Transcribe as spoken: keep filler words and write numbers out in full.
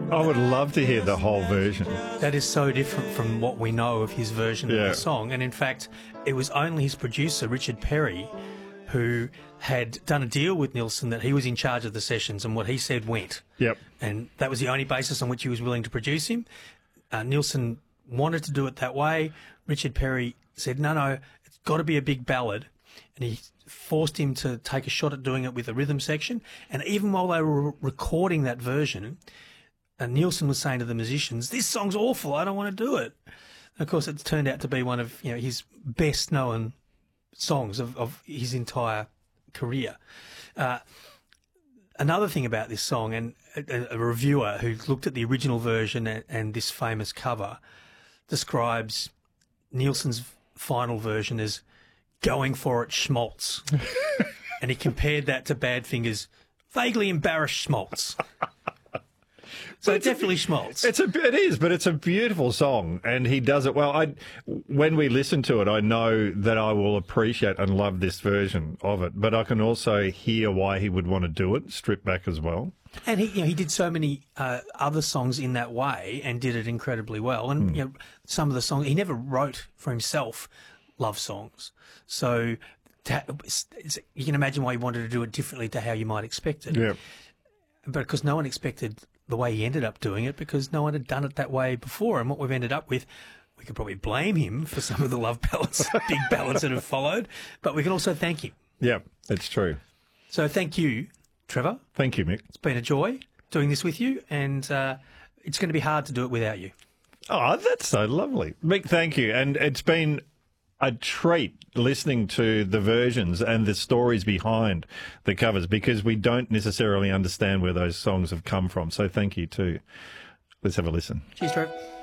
I would love to hear the whole version. That is so different from what we know of his version Yeah. of the song. And in fact, it was only his producer, Richard Perry, who had done a deal with Nilsson that he was in charge of the sessions and what he said went. Yep. And that was the only basis on which he was willing to produce him. Uh, Nilsson wanted to do it that way. Richard Perry said, no, no, it's got to be a big ballad. And he forced him to take a shot at doing it with a rhythm section. And even while they were recording that version, uh, Nilsson was saying to the musicians, this song's awful, I don't want to do it. And of course, it's turned out to be one of you know his best-known songs of, of his entire career. Uh, another thing about this song, and a, a reviewer who looked at the original version and, and this famous cover describes Nilsson's final version as going for it schmaltz. And he compared that to Badfinger's vaguely embarrassed schmaltz. So it's definitely schmaltz. It's a, it is, but it's a beautiful song, and he does it well. I, when we listen to it, I know that I will appreciate and love this version of it, but I can also hear why he would want to do it, stripped back as well. And he, you know, he did so many uh, other songs in that way and did it incredibly well. And Mm. you know, some of the songs he never wrote for himself, love songs. So to, it's, it's, you can imagine why he wanted to do it differently to how you might expect it. Yeah. But because no one expected the way he ended up doing it, because no one had done it that way before. And what we've ended up with, we could probably blame him for some of the love ballads, big ballads that have followed, but we can also thank him. Yeah, that's true. So thank you, Trevor. Thank you, Mick. It's been a joy doing this with you, and uh, it's going to be hard to do it without you. Oh, that's so lovely. Mick, thank you. And it's been a treat listening to the versions and the stories behind the covers, because we don't necessarily understand where those songs have come from. So thank you too. Let's have a listen. Cheers, Trevor.